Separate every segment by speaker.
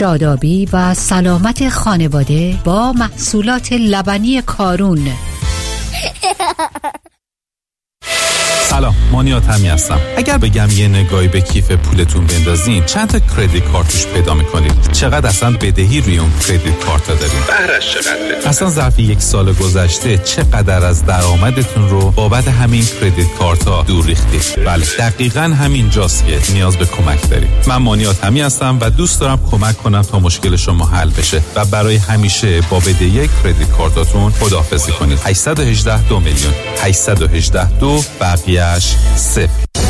Speaker 1: شادابی و سلامت خانواده با محصولات لبنی کارون.
Speaker 2: سلام، مانیات همی هستم. اگر بگم یه نگاهی به کیف پولتون بندازین چند تا کردیت کارت توش پیدا میکنید؟ چقدر اصلا بدهی روی اون کردیت کارت ها دارید؟
Speaker 3: بهرش چقدره؟
Speaker 2: اصلا ظرف یک سال گذشته چقدر از درآمدتون رو بابت همین کردیت کارت ها دور ریختید؟ بله، دقیقاً همین جاست که نیاز به کمک دارید. من مانیات همی هستم و دوست دارم کمک کنم تا مشکل شما حل بشه و برای همیشه با بدهی کردیت کارتاتون خداحافظی کنید. 818 2 میلیون 818 2 بقیه‌اش 0.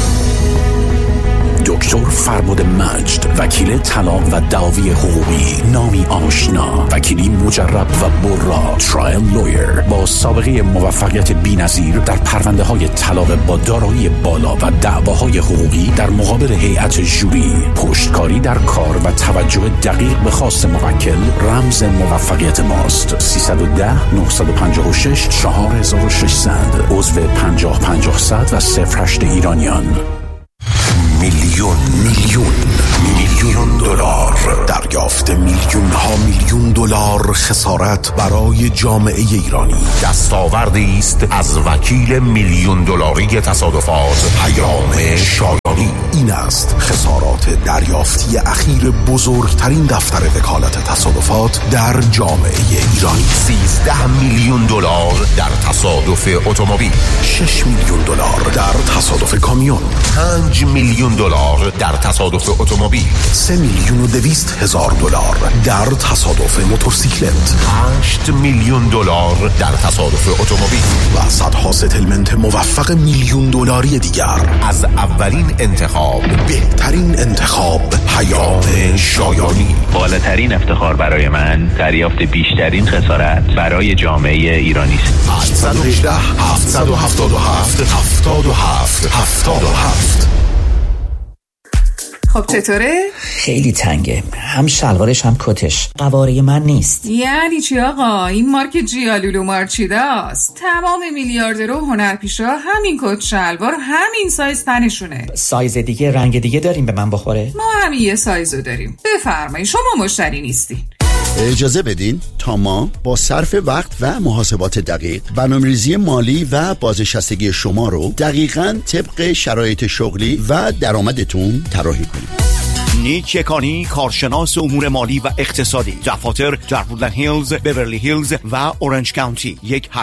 Speaker 4: دکتر فرباد مجد، وکیل طلاق و دعاوی حقوقی، نامی آشنا، وکیلی مجرب و برا، ترایل لویر با سابقه موفقیت بی‌نظیر در پرونده های طلاق با دارایی بالا و دعواهای حقوقی در مقابل هیئت ژوری، پشتکاری در کار و توجه دقیق به خواست موکل رمز موفقیت ماست. 310 956 4600 عضو 50-50 و 08 ایرانیان. میلیون دلار دریافت، میلیون ها میلیون دلار خسارت برای جامعه ایرانی.
Speaker 5: دستاوردی است از وکیل میلیون دلاری تصادفات پیام شایانی.
Speaker 4: این است خسارات دریافتی اخیر بزرگترین دفتر وکالت تصادفات در جامعه ایرانی.
Speaker 5: 13 میلیون دلار در تصادف اتومبیل،
Speaker 4: 6 میلیون دلار در تصادف کامیون،
Speaker 5: 5 میلیون دلار در تصادف اتومبیل،
Speaker 4: 3,200,000 دلار در تصادف موتورسیکلت،
Speaker 5: 8 میلیون دلار در تصادف اتومبیل
Speaker 4: و صدها ستلمنت موفق میلیون دلاری دیگر.
Speaker 5: از اولین انتخاب،
Speaker 4: بهترین انتخاب، پیام شایانی.
Speaker 6: بالاترین افتخار برای من دریافت بیشترین خسارت برای جامعه ایرانی است.
Speaker 4: 818 777 77 77.
Speaker 7: خب چطوره؟
Speaker 8: خیلی تنگه، هم شلوارش هم کتش، قواره من نیست.
Speaker 7: یعنی چی آقا؟ این مارک جیالولو مارچیداست. تمام میلیاردرها و هنرپیشا همین کت شلوار همین سایز تنشونه.
Speaker 8: سایز دیگه، رنگ دیگه داریم به من بخوره؟
Speaker 7: ما همین یه سایزو داریم. بفرمایید، شما مشتری نیستین.
Speaker 9: اجازه بدین تا ما با صرف وقت و محاسبات دقیق برنامه‌ریزی مالی و بازنشستگی شما رو دقیقاً طبق شرایط شغلی و درآمدتون طراحی کنیم.
Speaker 10: نیک یکانی، کارشناس امور مالی و اقتصادی، دفاتر در وودلند هیلز، بیورلی هیلز و اورنج کانتی.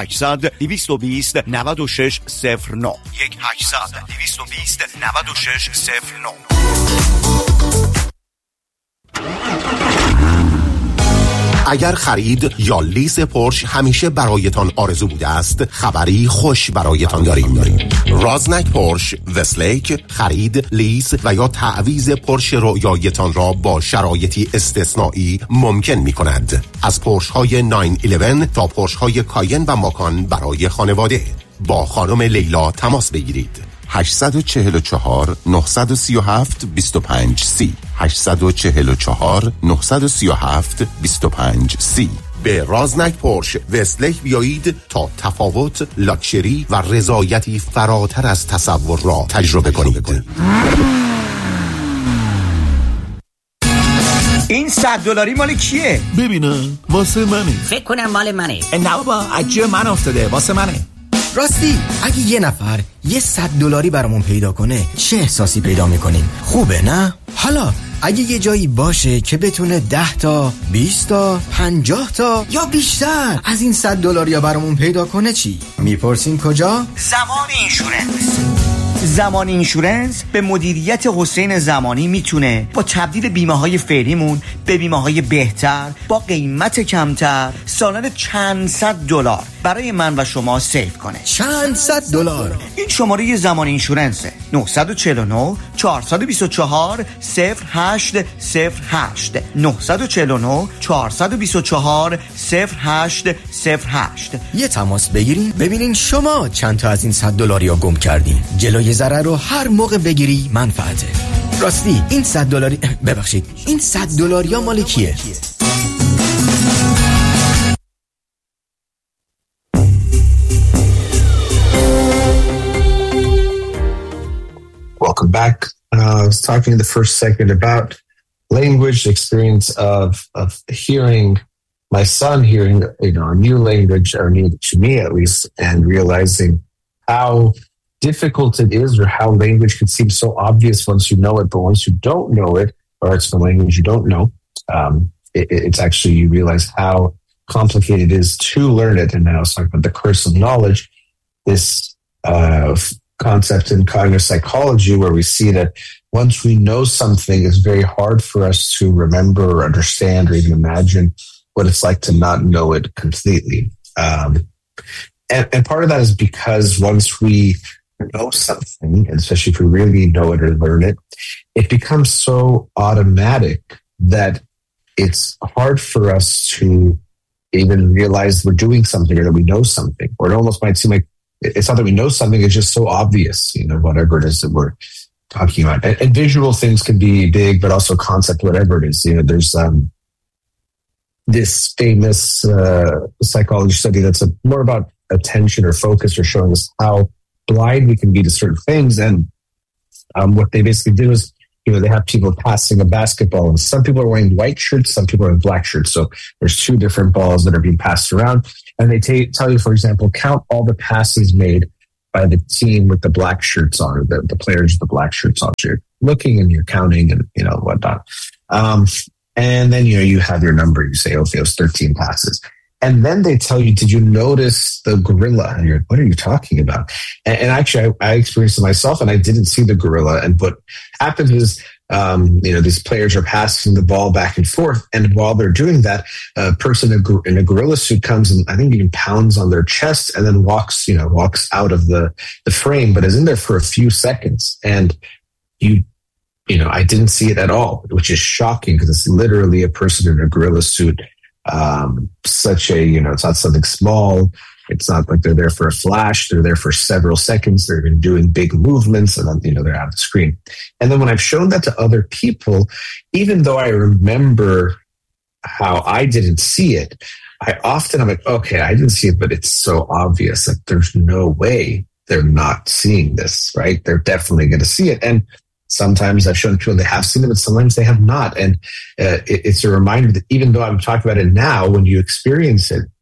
Speaker 10: 1-800-220-9609 1-800-220-9609.
Speaker 5: اگر خرید یا لیز پورش همیشه برایتان آرزو بوده است، خبری خوش برایتان داریم. رازنک پورش وستلیک خرید، لیز و یا تعویض پورش رویایتان را با شرایطی استثنایی ممکن می کند. از پورش های 911 تا پورش های کاین و ماکان برای خانواده. با خانم لیلا تماس بگیرید. 844 937 2530 844 937 2530. به رازنک پورش وستلیک بیایید تا تفاوت، لاکچری و رضایتی فراتر از تصور را تجربه کنید.
Speaker 10: این $100 مال کیه؟
Speaker 11: ببینم، واسه منه.
Speaker 12: فکر کنم مال منه.
Speaker 10: نه بابا، عجیه من افتاده، واسه منه.
Speaker 13: راستی اگه یه نفر یه $100 برامون پیدا کنه چه احساسی پیدا میکنیم؟ خوبه نه؟ حالا اگه یه جایی باشه که بتونه 10 تا 20 تا 50 تا یا بیشتر از این $100 برامون پیدا کنه چی؟ میپرسین کجا؟
Speaker 10: زمان اینشورنس. زمان اینشورنس به مدیریت حسین زمانی میتونه با تبدیل بیمه های فعلیمون به بیمه های بهتر با قیمت کمتر سالانه چند $100 برای من و شما سیو کنه.
Speaker 13: چند $100.
Speaker 10: این شماره زمان اینشورنسه. 949 424 0808 949 424 0808.
Speaker 13: یه تماس بگیرین ببینین شما چند تا از این $100 رو گم کردین. جلوی ضرر رو هر موقع بگیری منفعته. راستی این $100 ببخشید این $100 مال کیه؟
Speaker 14: Welcome back. I was talking in the first segment about
Speaker 3: language, the experience of hearing my son hearing, a new language, or new to me at least, and realizing how difficult it is, or how language can seem so obvious once you know it, but once you don't know it, or it's the language you don't know, it's actually, you realize how complicated it is to learn it. And then I was talking about the curse of knowledge, this concept in cognitive psychology, where we see that once we know something, it's very hard for us to remember or understand or even imagine what it's like to not know it completely. And part of that is because once we know something, and especially if we really know it or learn it, it becomes so automatic that it's hard for us to even realize we're doing something or that we know something. Or it almost might seem like it's not that we know something, it's just so obvious, whatever it is that we're talking about. And visual things can be big, but also concept, whatever it is. There's this famous psychology study that's more about attention or focus, or showing us how blind we can be to certain things. And what they basically did was, they have people passing a basketball, and some people are wearing white shirts, some people are wearing black shirts. So there's two different balls that are being passed around. And they tell you, for example, count all the passes made by the team with the black shirts on, or the players with the black shirts on. So you're looking and you're counting and, whatnot. And then, you have your number. You say, okay, it was 13 passes. And then they tell you, did you notice the gorilla? And you're like, what are you talking about? And actually, I experienced it myself, and I didn't see the gorilla. And what happens is, these players are passing the ball back and forth. And while they're doing that, a person in a gorilla suit comes and I think even pounds on their chest, and then walks out of the frame, but is in there for a few seconds. And I didn't see it at all, which is shocking, because it's literally a person in a gorilla suit. It's not something small. It's not like they're there for a flash. They're there for several seconds. They're even doing big movements, and then, they're out of the screen. And then when I've shown that to other people, even though I remember how I didn't see it, I'm like, okay, I didn't see it, but it's so obvious. Like, there's no way they're not seeing this, right? They're definitely going to see it. And sometimes I've shown people they have seen it, but sometimes they have not. And it's a reminder that even though I'm talking about it now, when you experience it,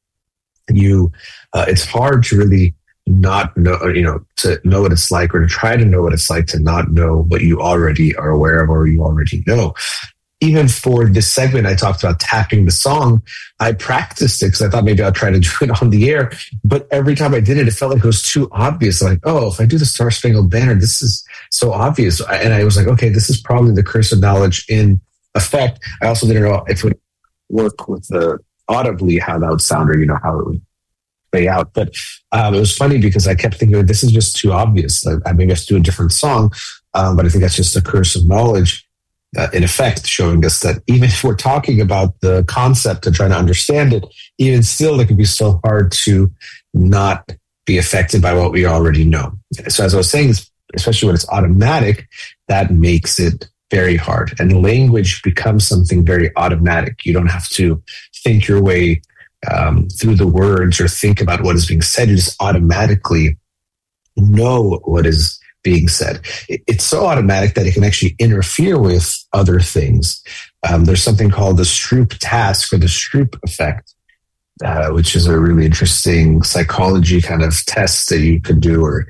Speaker 3: it's hard to really not know, to know what it's like, or to try to know what it's like to not know what you already are aware of or you already know. Even for this segment, I talked about tapping the song. I practiced it because I thought maybe I'll try to do it on the air. But every time I did it, it felt like it was too obvious. Like, oh, if I do the Star Spangled Banner, this is so obvious. And I was like, okay, this is probably the curse of knowledge in effect. I also didn't know if it would work with the audibly, how that would sound, or, how it would play out. But it was funny because I kept thinking, this is just too obvious. I maybe have to do a different song. But I think that's just the curse of knowledge. In effect, showing us that even if we're talking about the concept and trying to understand it, even still, it can be so hard to not be affected by what we already know. So as I was saying, especially when it's automatic, that makes it very hard. And language becomes something very automatic. You don't have to think your way through the words or think about what is being said. You just automatically know what is being said. It's so automatic that it can actually interfere with other things. There's something called the Stroop task, or the Stroop effect, which is a really interesting psychology kind of test that you could do, or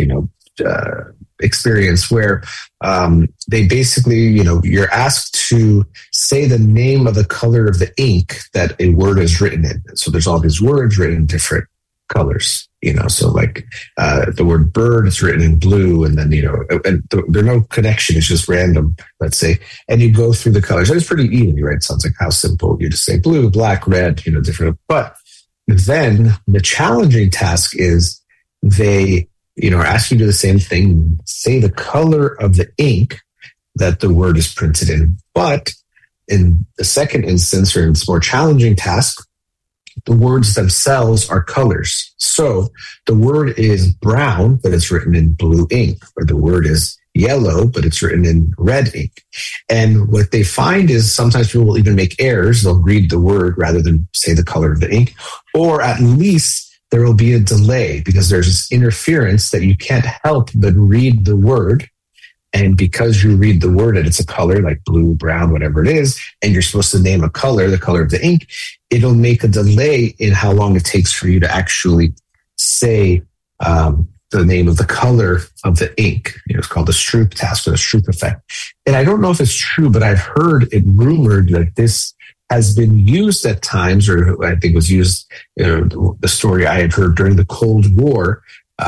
Speaker 3: experience, where they basically, you're asked to say the name of the color of the ink that a word is written in. So there's all these words written in different colors. So like the word bird is written in blue, and then, and there's no connection. It's just random, let's say. And you go through the colors. And it's pretty easy, right? It sounds like how simple. You just say blue, black, red, different. But then the challenging task is they, are asking you to do the same thing. Say the color of the ink that the word is printed in. But in the second instance, or in this more challenging task, the words themselves are colors. So the word is brown, but it's written in blue ink, or the word is yellow, but it's written in red ink. And what they find is sometimes people will even make errors. They'll read the word rather than say the color of the ink, or at least there will be a delay because there's this interference that you can't help but read the word And because you read the word and it's a color like blue, brown, whatever it is, and you're supposed to name a color, the color of the ink, it'll make a delay in how long it takes for you to actually say the name of the color of the ink. It's called the Stroop task or the Stroop effect. And I don't know if it's true, but I've heard it rumored that this has been used at times, or I think was used, the story I had heard during the Cold War,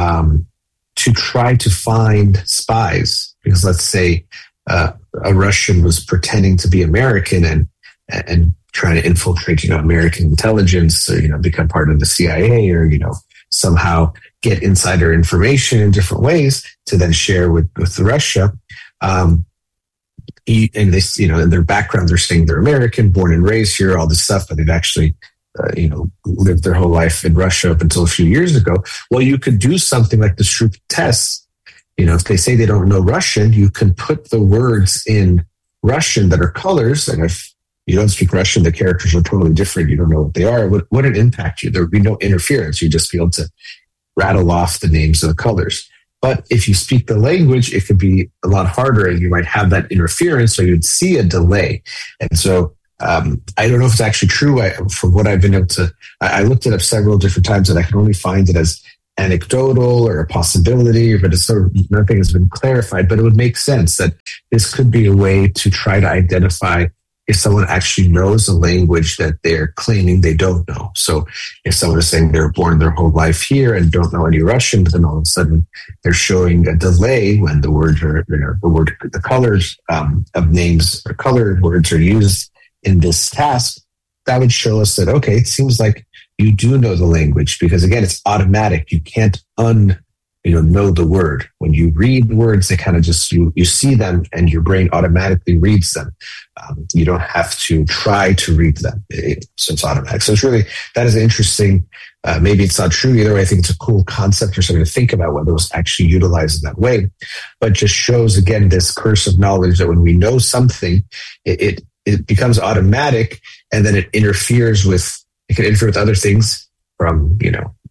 Speaker 3: to try to find spies. Because let's say a Russian was pretending to be American and trying to infiltrate, American intelligence, or, become part of the CIA, or, somehow get insider information in different ways to then share with Russia. And they, in their background, they're saying they're American, born and raised here, all this stuff, but they've actually, lived their whole life in Russia up until a few years ago. Well, you could do something like the Stroop test. If they say they don't know Russian, you can put the words in Russian that are colors, and if you don't speak Russian, the characters are totally different. You don't know what they are. It wouldn't impact you. There would be no interference. You'd just be able to rattle off the names of the colors. But if you speak the language, it could be a lot harder, and you might have that interference, so you'd see a delay. And so I don't know if it's actually true. From what I've been able to, I looked it up several different times, and I can only find it as anecdotal or a possibility, but it's sort of nothing has been clarified. But it would make sense that this could be a way to try to identify if someone actually knows a language that they're claiming they don't know. So if someone is saying they're born their whole life here and don't know any Russian, but then all of a sudden they're showing a delay when the words are, the colors of names or colored words are used in this task, that would show us that, okay, it seems like you do know the language, because again, it's automatic. You can't know the word. When you read words, they kind of just, you see them and your brain automatically reads them. You don't have to try to read them. So it's automatic. So it's really, that is interesting. Maybe it's not true either way. I think it's a cool concept or something to think about whether it was actually utilized in that way, but just shows again, this curse of knowledge that when we know something, it becomes automatic, and then it can interfere with other things, from,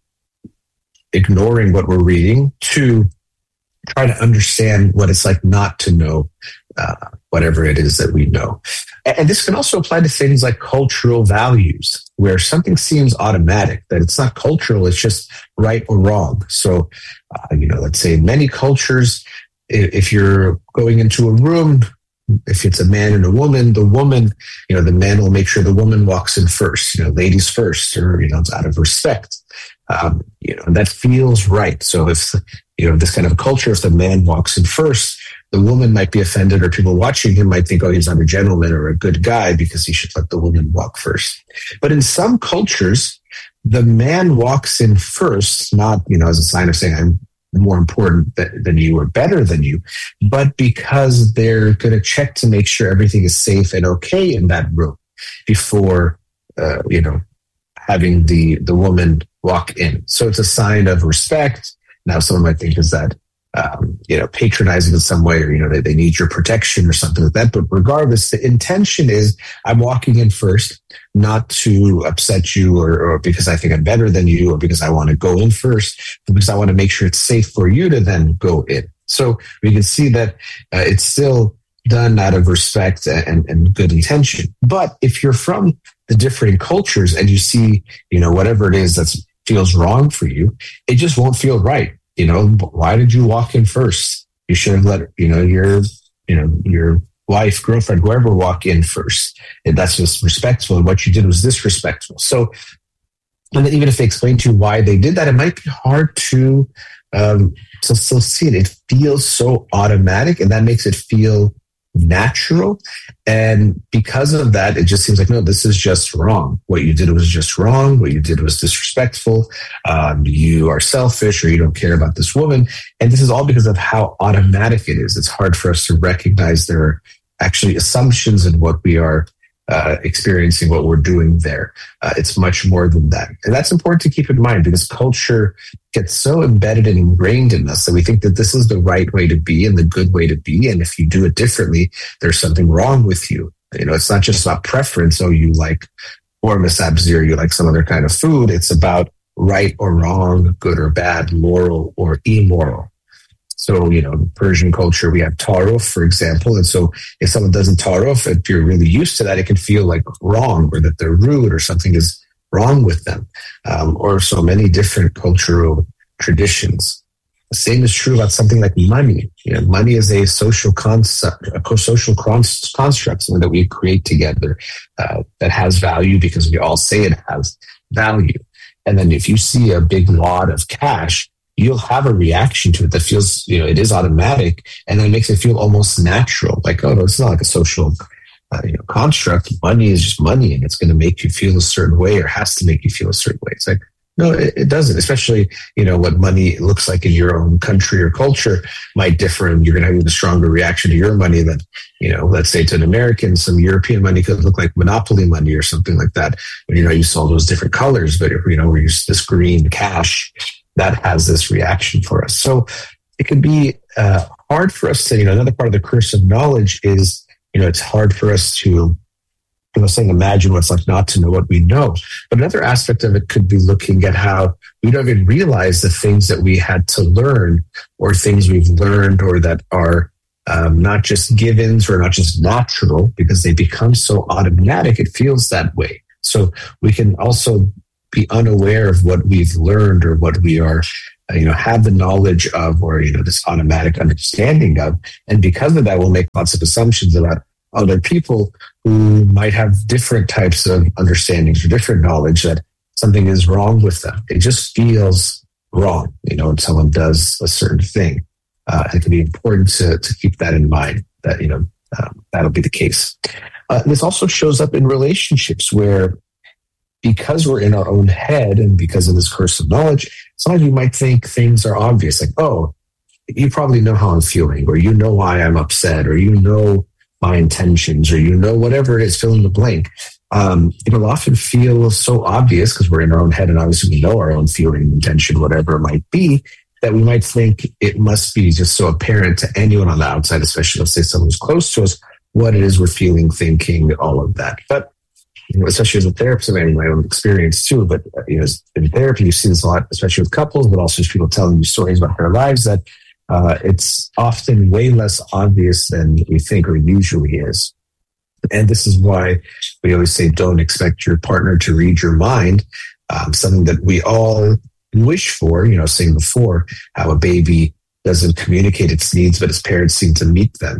Speaker 3: ignoring what we're reading to try to understand what it's like not to know whatever it is that we know. And this can also apply to things like cultural values, where something seems automatic, that it's not cultural, it's just right or wrong. So, let's say in many cultures, if you're going into a room, if it's a man and a woman, the woman, the man will make sure the woman walks in first, ladies first, or, it's out of respect. And that feels right. So if, this kind of a culture, if the man walks in first, the woman might be offended, or people watching him might think, oh, he's not a gentleman or a good guy because he should let the woman walk first. But in some cultures, the man walks in first, not, as a sign of saying I'm more important than you or better than you, but because they're going to check to make sure everything is safe and okay in that room before, having the woman walk in. So it's a sign of respect. Now, someone might think is that, patronizing in some way, or, they need your protection or something like that. But regardless, the intention is I'm walking in first, not to upset you or because I think I'm better than you, or because I want to go in first, but because I want to make sure it's safe for you to then go in. So we can see that it's still done out of respect and good intention. But if you're from the different cultures and you see, whatever it is that feels wrong for you, it just won't feel right. Why did you walk in first? You should have let, your wife, girlfriend, whoever walk in first. And that's just respectful. And what you did was disrespectful. So, and then even if they explain to you why they did that, it might be hard to still see it. It feels so automatic, and that makes it feel natural. And because of that, it just seems like, no, this is just wrong. What you did was just wrong. What you did was disrespectful. You are selfish, or you don't care about this woman. And this is all because of how automatic it is. It's hard for us to recognize there are actually assumptions in what we are experiencing, what we're doing there. It's much more than that. And that's important to keep in mind, because culture gets so embedded and ingrained in us that we think that this is the right way to be and the good way to be. And if you do it differently, there's something wrong with you. It's not just about preference. Oh, you like korma sabzi, or you like some other kind of food. It's about right or wrong, good or bad, moral or immoral. So, in Persian culture, we have ta'aruf, for example. And so if someone doesn't ta'aruf, if you're really used to that, it can feel like wrong or that they're rude or something is wrong with them, or so many different cultural traditions. The same is true about something like money. Money is a social concept, a social construct, something that we create together that has value because we all say it has value. And then if you see a big wad of cash, you'll have a reaction to it that feels, it is automatic, and then it makes it feel almost natural. Like, oh no, it's not like a social construct. Money is just money, and it's going to make you feel a certain way, or has to make you feel a certain way. It's like, no, it doesn't. Especially, what money looks like in your own country or culture might differ, and you're going to have a stronger reaction to your money than, let's say to an American, some European money could look like Monopoly money or something like that. When you saw those different colors, but we use this green cash that has this reaction for us. So it can be hard for us to, another part of the curse of knowledge is, it's hard for us to, imagine what it's like not to know what we know. But another aspect of it could be looking at how we don't even realize the things that we had to learn, or things we've learned, or that are not just givens or not just natural, because they become so automatic. It feels that way. So we can also be unaware of what we've learned, or what we are, have the knowledge of, or, this automatic understanding of. And because of that, we'll make lots of assumptions about other people who might have different types of understandings or different knowledge, that something is wrong with them. It just feels wrong, when someone does a certain thing. It can be important to keep that in mind, that, that'll be the case. This also shows up in relationships where, because we're in our own head and because of this curse of knowledge, sometimes we might think things are obvious, like, oh, you probably know how I'm feeling, or why I'm upset, or my intentions, or whatever it is, fill in the blank. It'll often feel so obvious because we're in our own head, and obviously we know our own feeling, intention, whatever it might be, that we might think it must be just so apparent to anyone on the outside, especially, let's say, someone who's close to us, what it is we're feeling, thinking, all of that. But especially as a therapist, I mean, my own experience too, but in therapy, you see this a lot, especially with couples, but also just people telling you stories about their lives, that it's often way less obvious than we think, or usually is. And this is why we always say, don't expect your partner to read your mind. Something that we all wish for, saying before, how a baby doesn't communicate its needs, but its parents seem to meet them.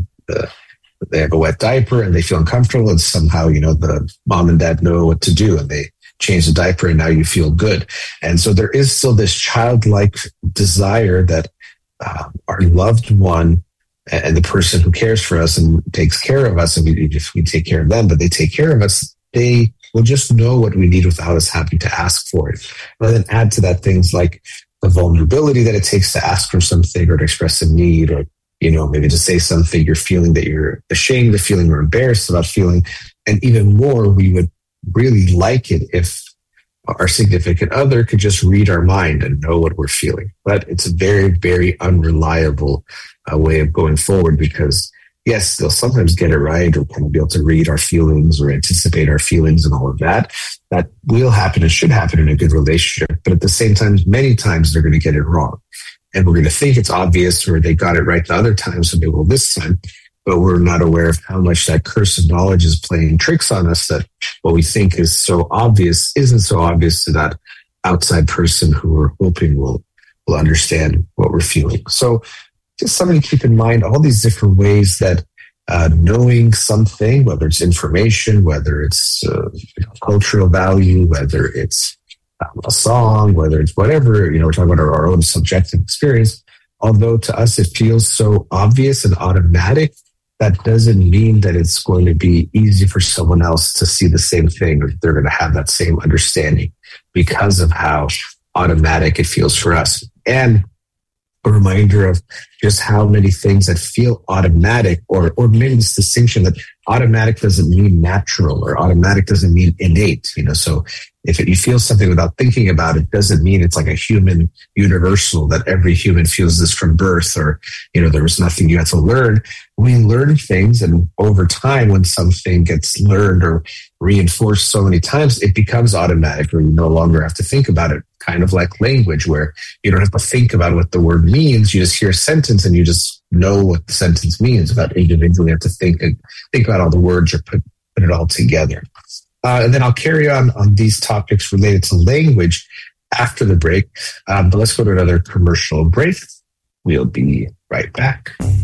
Speaker 3: They have a wet diaper and they feel uncomfortable, and somehow, the mom and dad know what to do, and they change the diaper, and now you feel good. And so there is still this childlike desire that our loved one and the person who cares for us and takes care of us, and we take care of them, but they take care of us, they will just know what we need without us having to ask for it. And then add to that things like the vulnerability that it takes to ask for something, or to express a need, or maybe to say something you're feeling that you're ashamed of feeling or embarrassed about feeling. And even more, we would really like it if our significant other could just read our mind and know what we're feeling. But it's a very, very unreliable way of going forward, because yes, they'll sometimes get it right, or kind of be able to read our feelings or anticipate our feelings and all of that. That will happen and should happen in a good relationship. But at the same time, many times they're going to get it wrong. And we're going to think it's obvious, or they got it right the other time, so they will this time. But we're not aware of how much that curse of knowledge is playing tricks on us, that what we think is so obvious isn't so obvious to that outside person who we're hoping will understand what we're feeling. So just something to keep in mind, all these different ways that knowing something, whether it's information, whether it's cultural value, whether it's a song, whether it's whatever, we're talking about our own subjective experience. Although to us it feels so obvious and automatic, that doesn't mean that it's going to be easy for someone else to see the same thing, or they're going to have that same understanding, because of how automatic it feels for us. And a reminder of just how many things that feel automatic, or maybe this distinction that automatic doesn't mean natural, or automatic doesn't mean innate. So If you feel something without thinking about it, doesn't mean it's like a human universal that every human feels this from birth, or, there was nothing you had to learn. We learn things, and over time, when something gets learned or reinforced so many times, it becomes automatic, or you no longer have to think about it. Kind of like language, where you don't have to think about what the word means. You just hear a sentence and you just know what the sentence means without individually have to think about all the words or put it all together. And then I'll carry on these topics related to language after the break. But let's go to another commercial break. We'll be right back.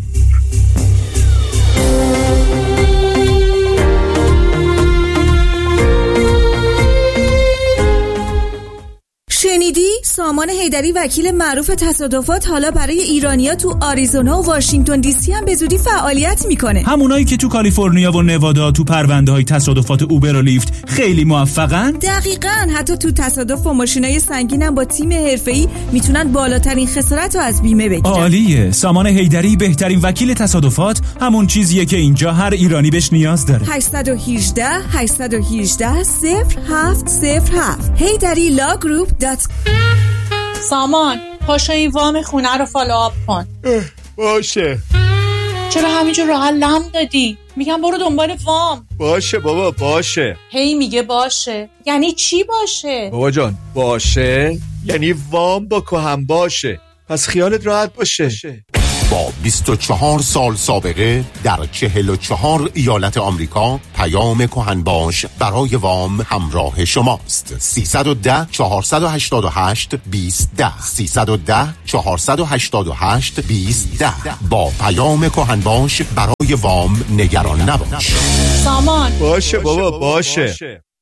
Speaker 12: شنیدی؟ سامان حیدری وکیل معروف تصادفات حالا برای ایرانیا تو آریزونا و واشنگتن دی سی هم به زودی فعالیت میکنه.
Speaker 14: همونایی که تو کالیفرنیا و نوادا تو پرونده‌های تصادفات اوبر و لیفت خیلی موفقن؟
Speaker 12: دقیقاً. حتی تو تصادف و ماشینای سنگین هم با تیم حرفه‌ای میتونن بالاترین خسارت رو از بیمه بگیرن.
Speaker 14: عالیه. سامان حیدری بهترین وکیل تصادفات، همون چیزیه که اینجا هر ایرانی بهش نیاز داره.
Speaker 12: 818 818 0707 HeyDaddyLawGroup.
Speaker 15: سامان پاشو این وام خونه رو فالوآپ کن.
Speaker 16: باشه.
Speaker 15: چرا همینجور راحت لم دادی؟ میگم برو دنبال وام.
Speaker 16: باشه بابا باشه.
Speaker 15: هی میگه باشه. یعنی چی باشه؟
Speaker 16: بابا جان باشه یعنی وام با کهم باشه. پس خیالت راحت باشه.
Speaker 5: با 24 سال سابقه در 44 ایالت آمریکا، پیام کهنباش برای وام همراه شماست. 310 488 2010 310 488 2010. با پیام کهنباش برای وام نگران نباش.
Speaker 15: سامان
Speaker 16: باشه بابا باشه.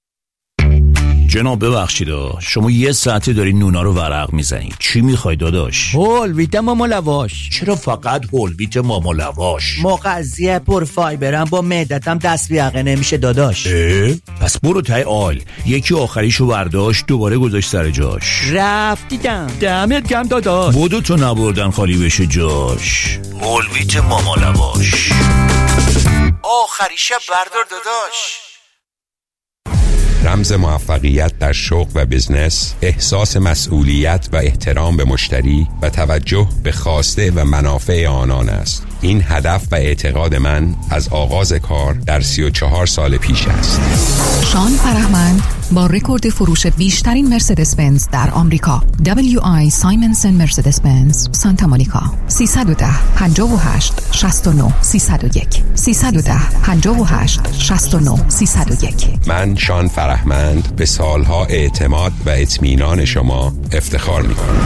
Speaker 17: جناب ببخشید شما یه ساعته داری نونا رو ورق میزنید. چی میخوای داداش؟
Speaker 18: هولویت ماما لواش.
Speaker 17: چرا فقط هولویت ماما لواش؟
Speaker 18: مغذیه پر فایبرم، با معدتم دست بیاقه نمیشه داداش.
Speaker 17: پس برو تای آل. یکی آخریشو برداشت دوباره گذاشت سر جاش.
Speaker 18: رفتیدم. دمت گرم داداش.
Speaker 17: بودو تو نبردن خالی بشه جاش. هولویت ماما لواش.
Speaker 18: آخریشه بردار داداش.
Speaker 19: رمز موفقیت در شغل و بزنس، احساس مسئولیت و احترام به مشتری و توجه به خواسته و منافع آنان است. این هدف و اعتقاد من از آغاز کار در 34 سال پیش است.
Speaker 20: شان فرهمند با رکورد فروش بیشترین مرسدس بنز در آمریکا، WI سایمنسن مرسدس بنز سانتا مونیکا. 310 58 69 301 310 58 69 301.
Speaker 19: من شان فرهمند به سالها اعتماد و اطمینان شما افتخار می‌کنم.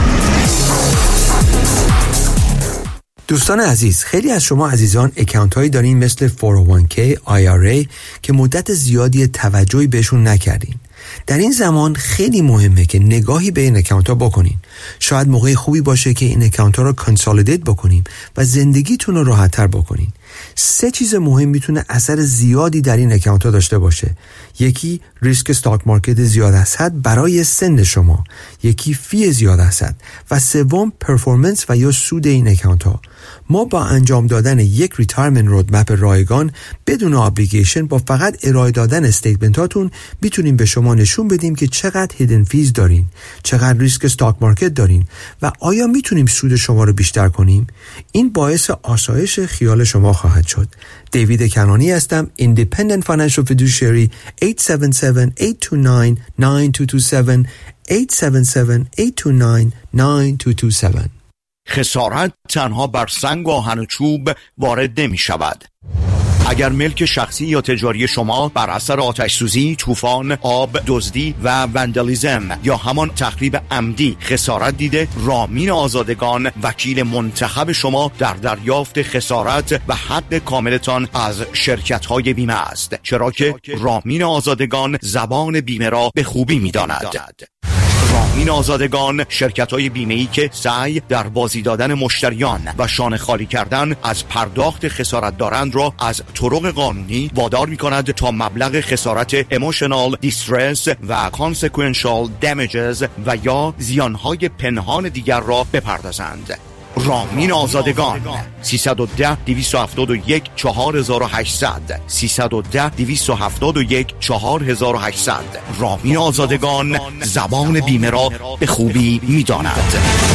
Speaker 21: دوستان عزیز، خیلی از شما عزیزان اکانت هایی دارین مثل 401k IRA که مدت زیادی توجهی بهشون نکردین. در این زمان خیلی مهمه که نگاهی به این اکانت ها بکنین. شاید موقع خوبی باشه که این اکانت ها رو کانسالیدیت بکنیم و زندگیتون رو راحت تر بکنین. 3 چیز مهم میتونه اثر زیادی در این اکانت ها داشته باشه. یکی ریسک استاک مارکت زیاد از حد برای سن شما، یکی فی زیاد از حد و سوم پرفورمنس و یا سود این اکانت ها. ما با انجام دادن یک ریتایرمنت رودمپ رایگان بدون ابلیگیشن با فقط ارائه دادن استیتمنت هاتون میتونیم به شما نشون بدیم که چقدر هیدن فیز دارین، چقدر ریسک استاک مارکت دارین و آیا میتونیم سود شما رو بیشتر کنیم. این باعث آسایش خیال شما خواهد شد. دیوید کنانی هستم، Independent Financial Fiduciary. 877-829-9227 877-829-9227.
Speaker 4: خسارت تنها بر سنگ و آهن و چوب وارد نمی شود. اگر ملک شخصی یا تجاری شما بر اثر آتش سوزی، طوفان، آب، دزدی و وندالیزم یا همان تخریب عمدی خسارت دیده، رامین آزادگان وکیل منتخب شما در دریافت خسارت و حق کاملتان از شرکت‌های بیمه است، چرا که رامین آزادگان زبان بیمه را به خوبی می‌داند. رامین آزادگان شرکت‌های بیمه‌ای که سعی در بازی دادن مشتریان و شانه خالی کردن از پرداخت خسارت دارند را از طرق قانونی وادار می‌کند تا مبلغ خسارت emotional distress و consequential damages و یا زیانهای پنهان دیگر را بپردازند.
Speaker 10: رامین آزادگان 310-271-4800 310-271-4800 رامین آزادگان زبان بیمه را به خوبی می‌داند.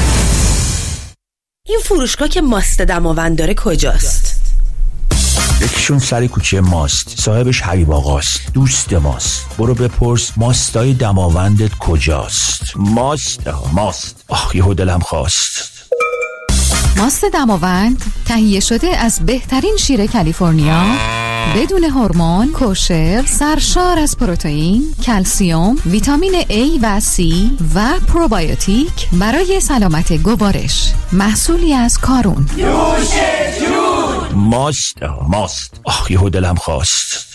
Speaker 1: این فروشگاه که ماست دماوند داره کجاست؟
Speaker 17: یکیشون سر کوچه ماست، صاحبش حبیب آقاست، دوست ماست. برو بپرس ماستای دماوندت کجاست. ماست. یهو دلم خواست.
Speaker 20: ماست دماوند تهیه شده از بهترین شیر کالیفرنیا، بدون هورمون، کوشر، سرشار از پروتئین، کلسیم، ویتامین A و C و پروبیوتیک برای سلامت گوارش. محصولی از کارون.
Speaker 17: نوش جون. ماست. یهو دلم خواست.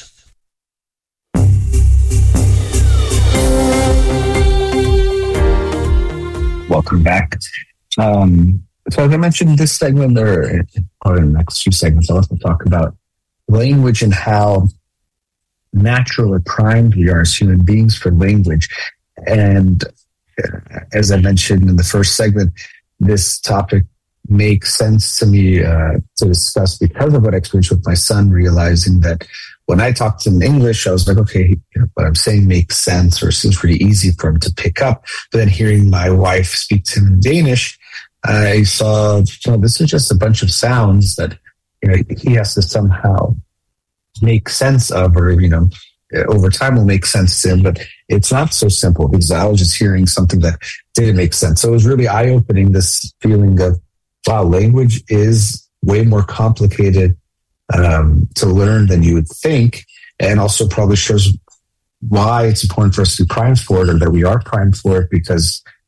Speaker 3: Welcome back. So as I mentioned, this segment, or in the next few segments, I'll also talk about language and how natural or primed we are as human beings for language. And as I mentioned in the first segment, this topic makes sense to me to discuss because of what I experienced with my son, realizing that when I talked to him in English, I was like, okay, what I'm saying makes sense or seems pretty easy for him to pick up. But then hearing my wife speak to him in Danish, I saw, this is just a bunch of sounds that he has to somehow make sense of, or over time will make sense to him. But it's not so simple because I was just hearing something that didn't make sense. So it was really eye-opening, this feeling of, wow, language is way more complicated to learn than you would think, and also probably shows why it's important for us to be primed for it, or that we are primed for it, because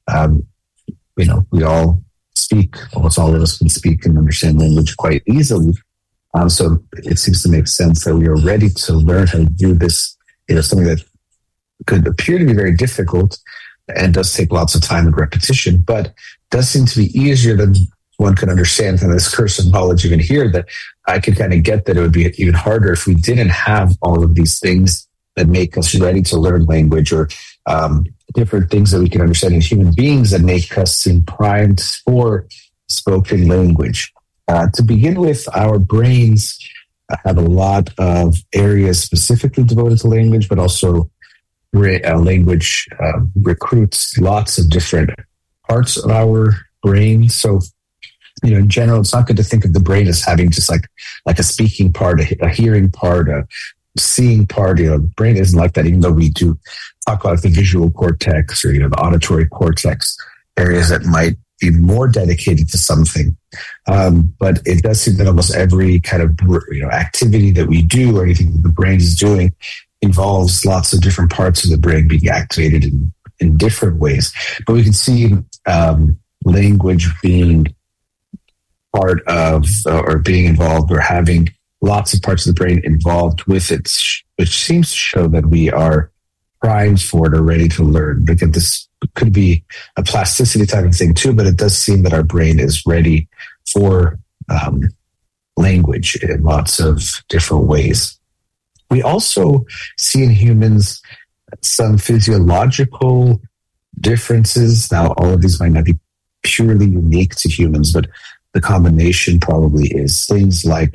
Speaker 3: we all speak, almost all of us can speak and understand language quite easily. So it seems to make sense that we are ready to learn how to do this, something that could appear to be very difficult and does take lots of time and repetition, but does seem to be easier than one could understand from this curse of knowledge even here, that I could kind of get that it would be even harder if we didn't have all of these things that make us ready to learn language, or different things that we can understand in human beings that make us seem primed for spoken language. To begin with, our brains have a lot of areas specifically devoted to language, but also language recruits lots of different parts of our brain. So, in general, it's not good to think of the brain as having just like a speaking part, a hearing part, a seeing part. The brain isn't like that, even though we do talk about the visual cortex or the auditory cortex, areas that might be more dedicated to something. But it does seem that almost every kind of activity that we do, or anything that the brain is doing, involves lots of different parts of the brain being activated in different ways. But we can see language being part of, or being involved, or having lots of parts of the brain involved with it, which seems to show that we are primed for it or ready to learn. Again, this could be a plasticity type of thing too, but it does seem that our brain is ready for language in lots of different ways. We also see in humans some physiological differences. Now, all of these might not be purely unique to humans, but the combination probably is things like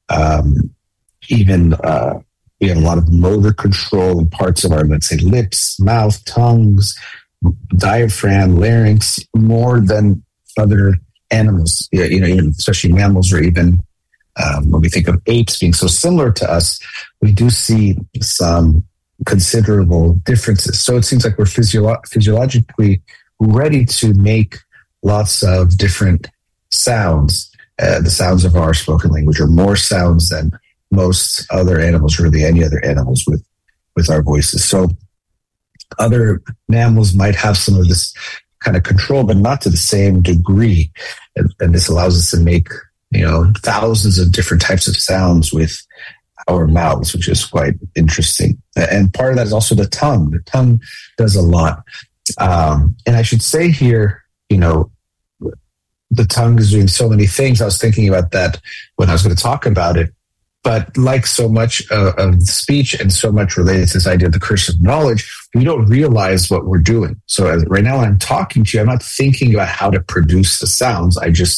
Speaker 3: we have a lot of motor control in parts of our, let's say, lips, mouth, tongues, diaphragm, larynx, more than other animals, especially mammals, or even when we think of apes being so similar to us, we do see some considerable differences. So it seems like we're physiologically ready to make lots of different sounds. The sounds of our spoken language are more sounds than most other animals, really any other animals with our voices. So other mammals might have some of this kind of control, but not to the same degree. And this allows us to make, thousands of different types of sounds with our mouths, which is quite interesting. And part of that is also the tongue. The tongue does a lot. And I should say here, the tongue is doing so many things. I was thinking about that when I was going to talk about it. But like so much of speech and so much related to this idea of the curse of knowledge, we don't realize what we're doing. So right now when I'm talking to you, I'm not thinking about how to produce the sounds. I just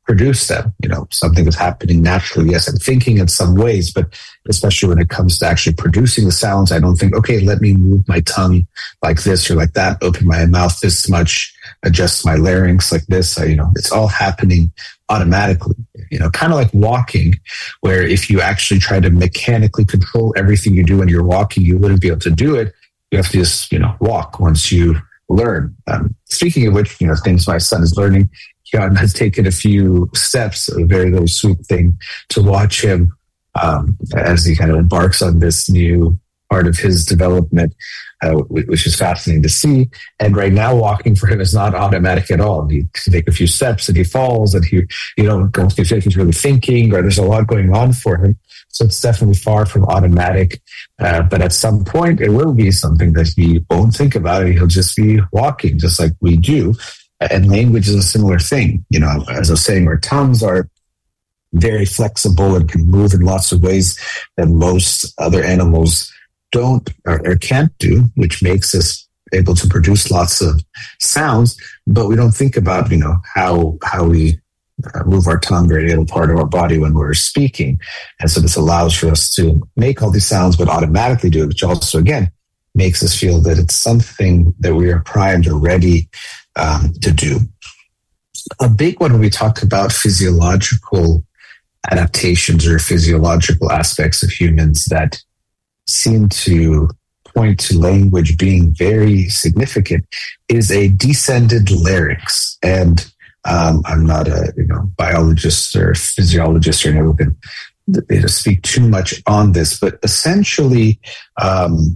Speaker 3: produce them. Something is happening naturally. Yes, I'm thinking in some ways, but especially when it comes to actually producing the sounds, I don't think, okay, let me move my tongue like this or like that, open my mouth this much, adjust my larynx like this. It's all happening automatically, kind of like walking, where if you actually try to mechanically control everything you do when you're walking, you wouldn't be able to do it. You have to just, walk once you learn. Speaking of which, things my son is learning, John has taken a few steps, a very, very sweet thing to watch him as he kind of embarks on this new part of his development, which is fascinating to see. And right now, walking for him is not automatic at all. He take a few steps and he falls, and he, don't feel like he's really thinking, or there's a lot going on for him. So it's definitely far from automatic. But at some point, it will be something that he won't think about, and he'll just be walking, just like we do. And language is a similar thing. As I was saying, our tongues are very flexible and can move in lots of ways that most other animals don't or can't do, which makes us able to produce lots of sounds. But we don't think about, how we move our tongue or any other part of our body when we're speaking. And so this allows for us to make all these sounds, but automatically do it, which also, again, makes us feel that it's something that we are primed or ready to do. A big one when we talk about physiological adaptations or physiological aspects of humans that seem to point to language being very significant is a descended larynx. And I'm not a biologist or physiologist, or never been to speak too much on this, but essentially the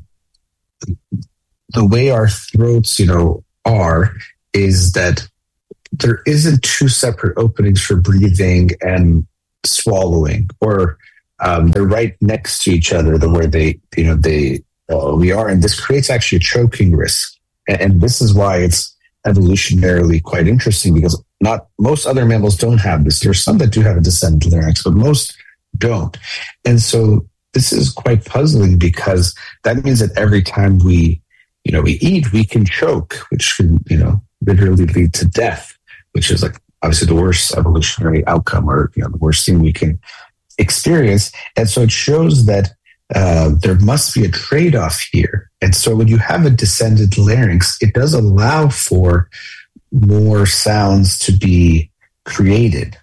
Speaker 3: way our throats are is that there isn't two separate openings for breathing and swallowing, or they're right next to each other, where we are, and this creates actually a choking risk. And this is why it's evolutionarily quite interesting, because not most other mammals don't have this. There's some that do have a descended larynx, but most don't. And so this is quite puzzling, because that means that every time we eat, we can choke, which can, literally lead to death, which is like obviously the worst evolutionary outcome, or, the worst thing we can experience. And so it shows that there must be a trade-off here. And so when you have a descended larynx, it does allow for more sounds to be created.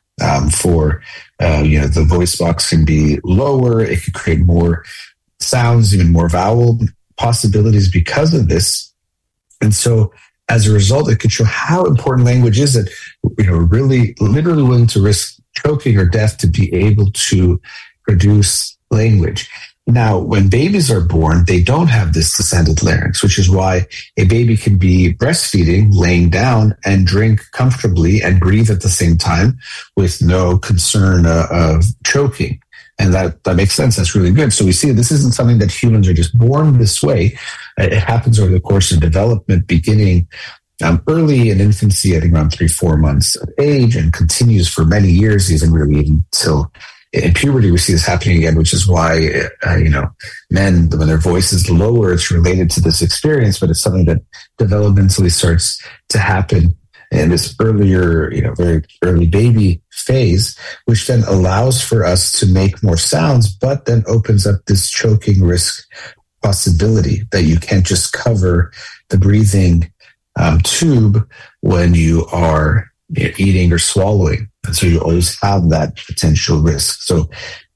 Speaker 3: The voice box can be lower. It can create more sounds, even more vowel possibilities because of this. And so as a result, it could show how important language is, that really literally willing to risk choking or death to be able to produce language. Now, when babies are born, they don't have this descended larynx, which is why a baby can be breastfeeding, laying down, and drink comfortably and breathe at the same time with no concern of choking. And that makes sense. That's really good. So we see this isn't something that humans are just born this way. It happens over the course of development, beginning early in infancy, I think around 3-4 months of age, and continues for many years, even until in puberty. We see this happening again, which is why, men, when their voice is lower, it's related to this experience, but it's something that developmentally starts to happen in this earlier, very early baby phase, which then allows for us to make more sounds, but then opens up this choking risk possibility that you can't just cover the breathing tube when you are eating or swallowing. And so you always have that potential risk. So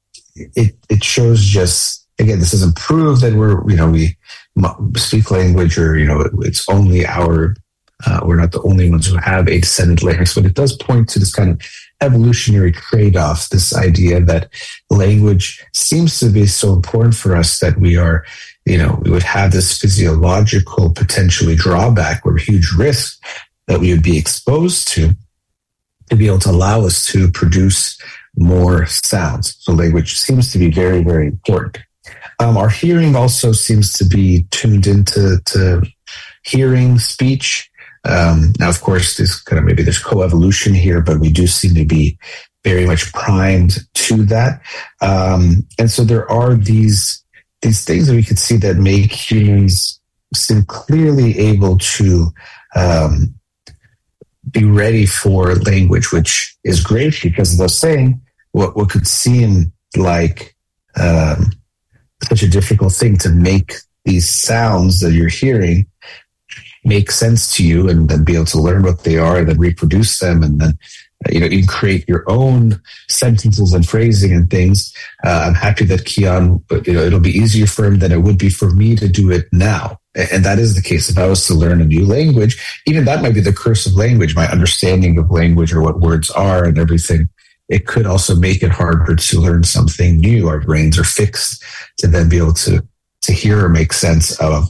Speaker 3: it shows just, again, this doesn't prove that we speak language, or, it's only we're not the only ones who have a descended larynx, but it does point to this kind of evolutionary trade-off, this idea that language seems to be so important for us that we are, we would have this physiological potentially drawback or huge risk that we would be exposed to be able to allow us to produce more sounds. So language seems to be very, very important. Our hearing also seems to be tuned into hearing speech. Now, of course, there's coevolution here, but we do seem to be very much primed to that. And so there are these things that we could see that make humans seem clearly able to be ready for language, which is great because, as I was saying, what could seem like such a difficult thing to make these sounds that you're hearing make sense to you, and then be able to learn what they are and then reproduce them, and then even create your own sentences and phrasing and things. I'm happy that Kian, it'll be easier for him than it would be for me to do it now. And that is the case. If I was to learn a new language, even that might be the curse of language, my understanding of language or what words are and everything. It could also make it harder to learn something new. Our brains are fixed to then be able to hear or make sense of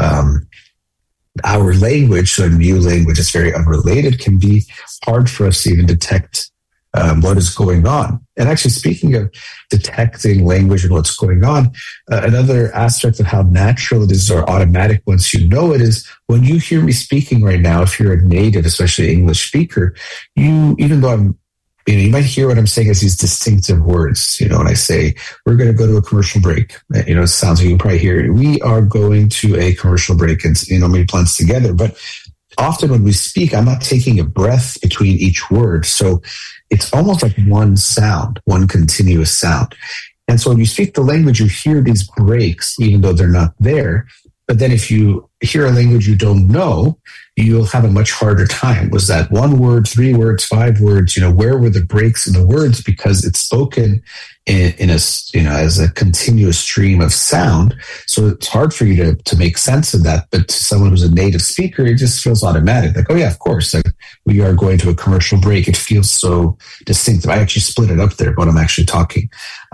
Speaker 3: our language. So a new language that's very unrelated can be hard for us to even detect what is going on. And actually, speaking of detecting language and what's going on, another aspect of how natural it is or automatic once you know it is when you hear me speaking right now, if you're a native, especially English speaker, even though you might hear what I'm saying as these distinctive words. When I say, we're going to go to a commercial break, it sounds like you can probably hear it. We are going to a commercial break, and many plants together. But often when we speak, I'm not taking a breath between each word. So it's almost like one sound, one continuous sound. And so when you speak the language, you hear these breaks, even though they're not there. But then if you hear a language you don't know, you'll have a much harder time. Was that 1 word, 3 words, 5 words? Where were the breaks in the words? Because it's spoken in a, as a continuous stream of sound. So it's hard for you to make sense of that. But to someone who's a native speaker, it just feels automatic. Like, oh yeah, of course. Like, we are going to a commercial break. It feels so distinctive. I actually split it up there when I'm actually talking.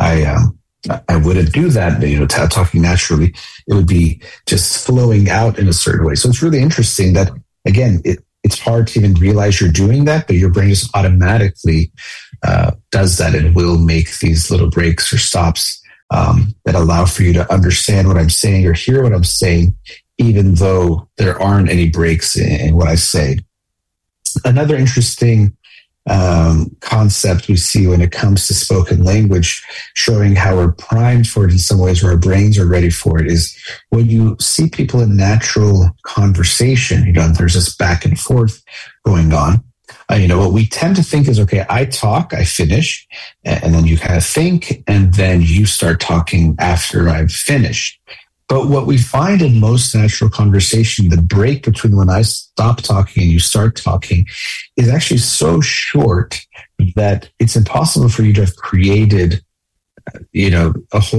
Speaker 3: I wouldn't do that, talking naturally. It would be just flowing out in a certain way. So it's really interesting that, again, it's hard to even realize you're doing that, but your brain just automatically does that and will make these little breaks or stops that allow for you to understand what I'm saying or hear what I'm saying, even though there aren't any breaks in what I say. Another interesting concept we see when it comes to spoken language, showing how we're primed for it in some ways, where our brains are ready for it, is when you see people in natural conversation, there's this back and forth going on. What we tend to think is, okay, I talk, I finish, and then you kind of think, and then you start talking after I've finished. But what we find in most natural conversation, the break between when I stop talking and you start talking is actually so short that it's impossible for you to have created, created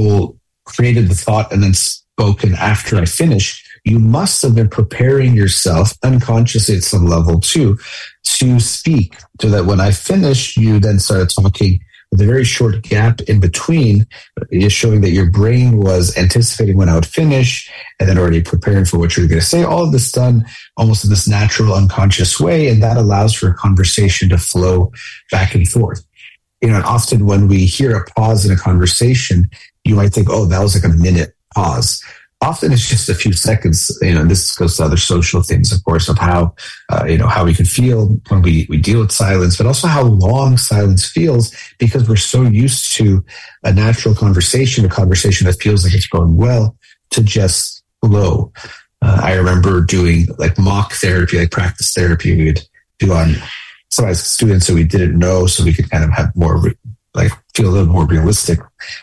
Speaker 3: the thought and then spoken after I finish. You must have been preparing yourself unconsciously at some level too, to speak, so that when I finish, you then started talking with a very short gap in between, is showing that your brain was anticipating when I would finish and then already preparing for what you were going to say. All of this done almost in this natural, unconscious way, and that allows for a conversation to flow back and forth. And often when we hear a pause in a conversation, you might think, oh, that was like a minute pause. Often it's just a few seconds, and this goes to other social things, of course, of how, how we can feel when we deal with silence, but also how long silence feels, because we're so used to a natural conversation, a conversation that feels like it's going well, to just flow. I remember doing like mock therapy, like practice therapy we would do on some of my students that we didn't know, so we could kind of have more, feel a little more realistic.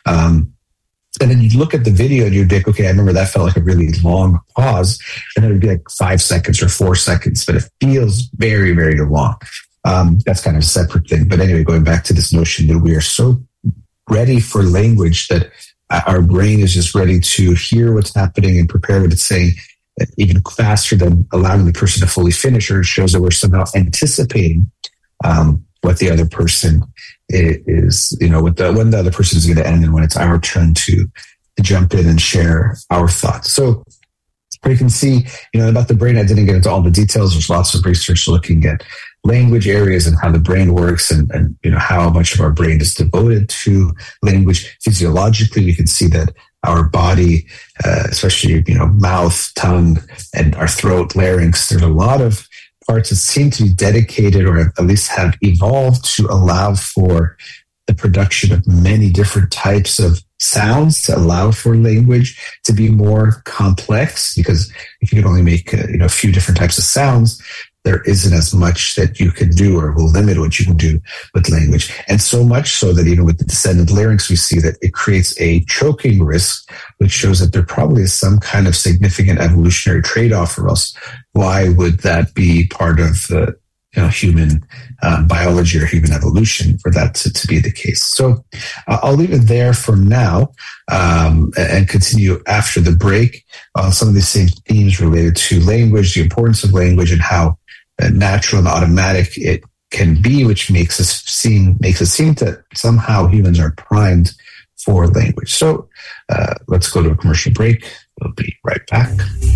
Speaker 3: And then you look at the video and you'd be like, okay, I remember that felt like a really long pause. And then it would be like 5 seconds or 4 seconds, but it feels very, very long. That's kind of a separate thing. But anyway, going back to this notion that we are so ready for language that our brain is just ready to hear what's happening and prepare what it's saying even faster than allowing the person to fully finish, or it shows that we're somehow anticipating what the other person is, when the other person is going to end and when it's our turn to jump in and share our thoughts. So you can see, about the brain, I didn't get into all the details. There's lots of research looking at language areas and how the brain works and how much of our brain is devoted to language. Physiologically, we can see that our body, especially, mouth, tongue, and our throat, larynx, there's a lot of parts that seem to be dedicated, or at least have evolved to allow for the production of many different types of sounds, to allow for language to be more complex, because if you could only make a few different types of sounds, there isn't as much that you can do or will limit what you can do with language. And so much so that even with the descendant larynx, we see that it creates a choking risk, which shows that there probably is some kind of significant evolutionary trade-off, or else why would that be part of the human biology or human evolution for that to be the case? So I'll leave it there for now and continue after the break on some of these same themes related to language, the importance of language, and how natural and automatic it can be, which makes it seem that somehow humans are primed for language. So let's go to a commercial break. We'll be right back.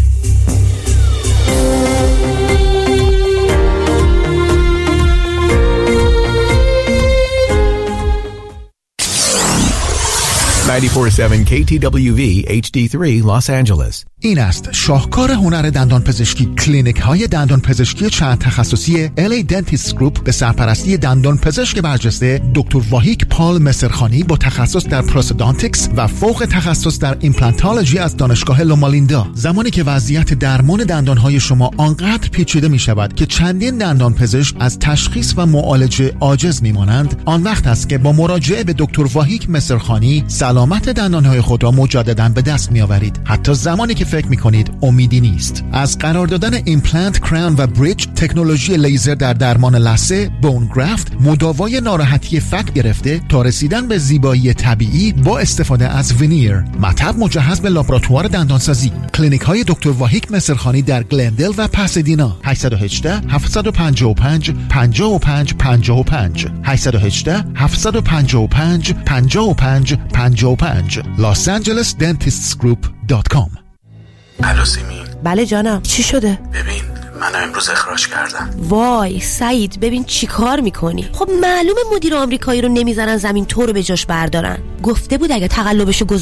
Speaker 2: 94.7 KTWV HD3 Los Angeles.
Speaker 22: این است شاهکار هنر دندان پزشکی. کلینیک های دندان پزشکی چند تخصصی LA Dentist Group به سرپرستی دندان پزشک برجسته دکتر واهیک پال مسرخانی با تخصص در پروستودانتیکس و فوق تخصص در ایمپلانتولوژی از دانشگاه لومالیندا. زمانی که وضعیت درمان دندان های شما آنقدر پیچیده می شود که چندین دندان پزشک از تشخیص و معالجه عاجز می مانند، آن وقت است که با مراجعه به دکتر واهیک مسرخانی سلامت دندان های خود را مجددا به دست می آورید، حتی زمانی که فکر می کنید امیدی نیست. از قرار دادن ایمپلنت، کراون و بریج، تکنولوژی لیزر در درمان لثه، بون گرافت، مداوای ناراحتی فک گرفته تا رسیدن به زیبایی طبیعی با استفاده از وینیر، مطب مجهز به لابراتوار دندانسازی. کلینیک های دکتر واهیک مسرخانی در گلندل و پاسادینا. 818 755 55 55 818 755 55 55 losangelesdentistsgroup.com.
Speaker 23: الو سیمین.
Speaker 1: بله جانم، چی شده؟
Speaker 23: ببین منو امروز اخراج کردن.
Speaker 1: وای سعید، ببین چی کار میکنی؟ خب معلومه مدیر آمریکایی رو نمیذارن زمین تو رو به جاش بردارن. گفته بود اگه تقلبشو